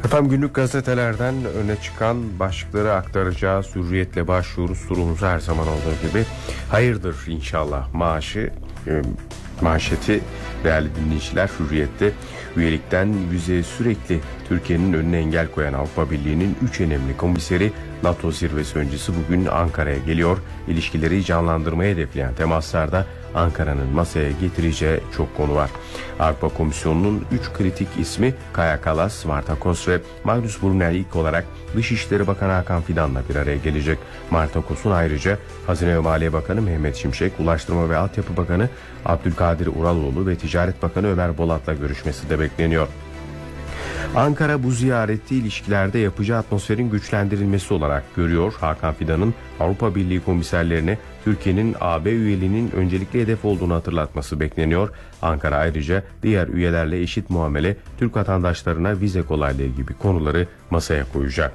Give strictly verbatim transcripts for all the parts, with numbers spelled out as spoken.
Efendim, günlük gazetelerden öne çıkan başlıkları aktaracağız. Hürriyetle başlıyoruz. Turumuz her zaman olduğu gibi hayırdır inşallah maaşı e, manşeti değerli dinleyiciler Hürriyet'te. Üyelikten yüze sürekli Türkiye'nin önüne engel koyan Avrupa Birliği'nin üç önemli komiseri NATO zirvesi öncesi bugün Ankara'ya geliyor. İlişkileri canlandırmaya hedefleyen temaslarda Ankara'nın masaya getireceği çok konu var. Avrupa Komisyonu'nun üç kritik ismi Kaja Kallas, Marta Kos ve Magnus Brunner ilk olarak Dışişleri Bakanı Hakan Fidan'la bir araya gelecek. Marta Kos'un ayrıca Hazine ve Maliye Bakanı Mehmet Şimşek, Ulaştırma ve Altyapı Bakanı Abdülkadir Uraloğlu ve Ticaret Bakanı Ömer Bolat'la görüşmesi de bekleniyor. Ankara bu ziyareti ilişkilerde yapıcı atmosferin güçlendirilmesi olarak görüyor. Hakan Fidan'ın Avrupa Birliği komiserlerine Türkiye'nin A B üyeliğinin öncelikli hedef olduğunu hatırlatması bekleniyor. Ankara ayrıca diğer üyelerle eşit muamele, Türk vatandaşlarına vize kolaylığı gibi konuları masaya koyacak.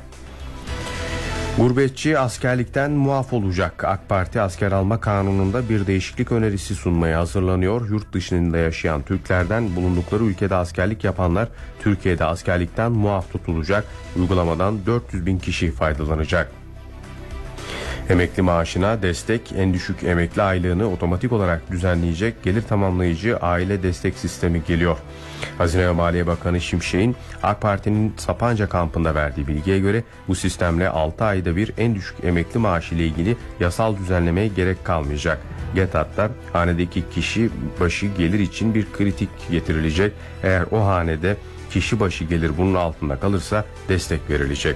Gurbetçi askerlikten muaf olacak. AK Parti asker alma kanununda bir değişiklik önerisi sunmaya hazırlanıyor. Yurt dışında yaşayan Türklerden bulundukları ülkede askerlik yapanlar Türkiye'de askerlikten muaf tutulacak. Uygulamadan dört yüz bin kişi faydalanacak. Emekli maaşına destek, en düşük emekli aylığını otomatik olarak düzenleyecek gelir tamamlayıcı aile destek sistemi geliyor. Hazine ve Maliye Bakanı Şimşek'in AK Parti'nin Sapanca kampında verdiği bilgiye göre bu sistemle altı ayda bir en düşük emekli maaşı ile ilgili yasal düzenlemeye gerek kalmayacak. GETAD'da hanedeki kişi başı gelir için bir kritik getirilecek. Eğer o hanede kişi başı gelir bunun altında kalırsa destek verilecek.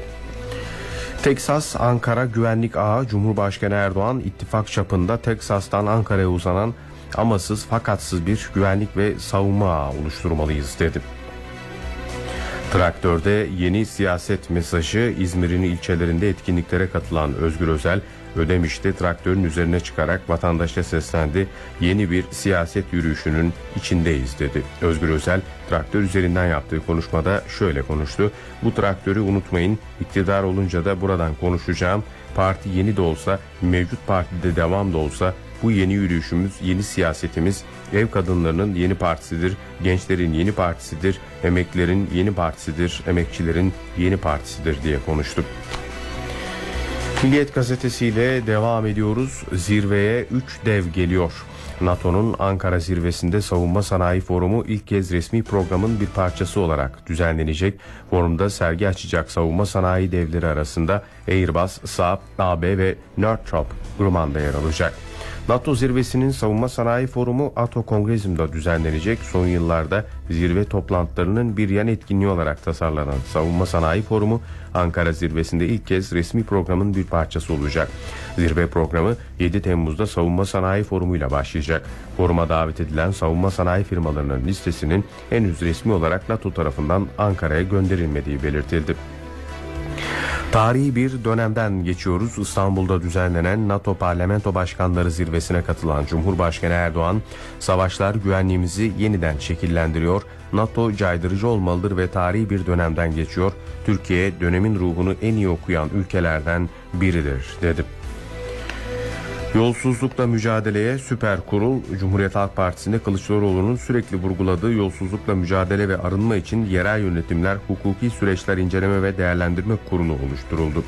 Teksas Ankara güvenlik ağı. Cumhurbaşkanı Erdoğan ittifak çapında Teksas'tan Ankara'ya uzanan amasız fakatsız bir güvenlik ve savunma ağı oluşturmalıyız dedi. Traktörde yeni siyaset mesajı. İzmir'in ilçelerinde etkinliklere katılan Özgür Özel, Ödemiş'te traktörün üzerine çıkarak vatandaşa seslendi. Yeni bir siyaset yürüyüşünün içindeyiz dedi. Özgür Özel traktör üzerinden yaptığı konuşmada şöyle konuştu. Bu traktörü unutmayın, iktidar olunca da buradan konuşacağım. Parti yeni de olsa, mevcut partide devam da olsa bu yeni yürüyüşümüz, yeni siyasetimiz ev kadınlarının yeni partisidir, gençlerin yeni partisidir, emeklilerin yeni partisidir, emekçilerin yeni partisidir diye konuştu. Milliyet gazetesiyle devam ediyoruz. Zirveye üç dev geliyor. NATO'nun Ankara zirvesinde Savunma Sanayi Forumu ilk kez resmi programın bir parçası olarak düzenlenecek. Forumda sergi açacak savunma sanayi devleri arasında Airbus, Saab, A B ve Northrop Grumman'da yer alacak. NATO zirvesinin Savunma Sanayi Forumu A T O Kongrezyum'da düzenlenecek. Son yıllarda zirve toplantılarının bir yan etkinliği olarak tasarlanan Savunma Sanayi Forumu Ankara zirvesinde ilk kez resmi programın bir parçası olacak. Zirve programı yedi Temmuz'da Savunma Sanayi Forumu ile başlayacak. Foruma davet edilen savunma sanayi firmalarının listesinin henüz resmi olarak NATO tarafından Ankara'ya gönderilmediği belirtildi. Tarihi bir dönemden geçiyoruz. İstanbul'da düzenlenen NATO Parlamento Başkanları Zirvesi'ne katılan Cumhurbaşkanı Erdoğan, savaşlar güvenliğimizi yeniden şekillendiriyor. NATO caydırıcı olmalıdır ve tarihi bir dönemden geçiyor. Türkiye dönemin ruhunu en iyi okuyan ülkelerden biridir dedi. Yolsuzlukla mücadeleye süper kurul. Cumhuriyet Halk Partisi'nde Kılıçdaroğlu'nun sürekli vurguladığı yolsuzlukla mücadele ve arınma için yerel yönetimler, hukuki süreçler inceleme ve değerlendirme kurulu oluşturuldu.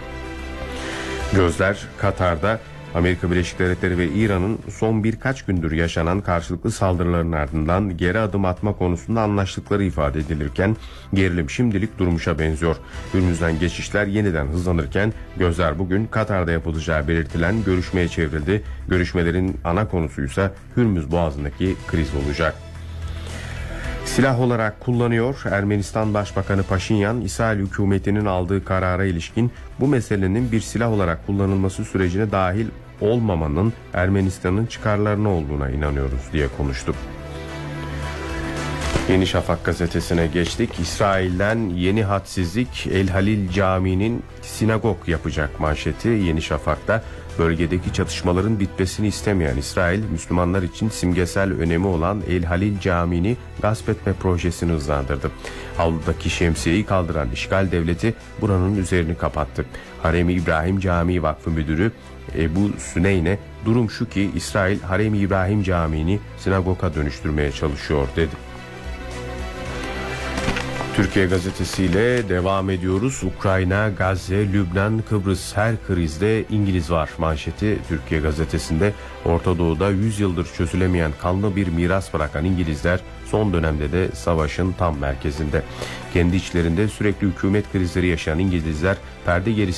Gözler Katar'da. Amerika Birleşik Devletleri ve İran'ın son birkaç gündür yaşanan karşılıklı saldırıların ardından geri adım atma konusunda anlaştıkları ifade edilirken gerilim şimdilik durmuşa benziyor. Hürmüz'den geçişler yeniden hızlanırken gözler bugün Katar'da yapılacağı belirtilen görüşmeye çevrildi. Görüşmelerin ana konusuysa Hürmüz Boğazı'ndaki kriz olacak. Silah olarak kullanıyor. Ermenistan Başbakanı Paşinyan, İsrail hükümetinin aldığı karara ilişkin bu meselenin bir silah olarak kullanılması sürecine dahil olmamanın Ermenistan'ın çıkarlarına olduğuna inanıyoruz diye konuştu. Yeni Şafak gazetesine geçtik. İsrail'den yeni hadsizlik, El Halil Camii'nin sinagog yapacak manşeti Yeni Şafak'ta. Bölgedeki çatışmaların bitmesini istemeyen İsrail, Müslümanlar için simgesel önemi olan El Halil Camii'ni gasp etme projesini hızlandırdı. Avludaki şemsiyeyi kaldıran işgal devleti buranın üzerini kapattı. Harem-i İbrahim Camii Vakfı Müdürü Ebu Süneyn'e durum şu ki İsrail Harem-i İbrahim Camii'ni sinagoga dönüştürmeye çalışıyor dedi. Türkiye gazetesiyle devam ediyoruz. Ukrayna, Gazze, Lübnan, Kıbrıs, her krizde İngiliz var manşeti Türkiye gazetesinde. Orta Doğu'da yüz yıldır çözülemeyen kanlı bir miras bırakan İngilizler son dönemde de savaşın tam merkezinde. Kendi içlerinde sürekli hükümet krizleri yaşayan İngilizler perde gerisi